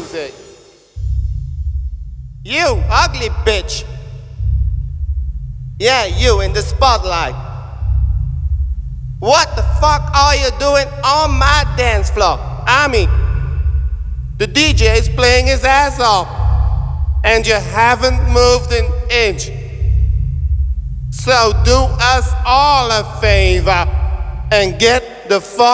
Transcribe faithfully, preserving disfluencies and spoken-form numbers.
music. You ugly bitch. Yeah, you in the spotlight. What the fuck are you doing on my dance floor? I mean, the D J is playing his ass off, and you haven't moved an inch. So do us all a favor and get the fuck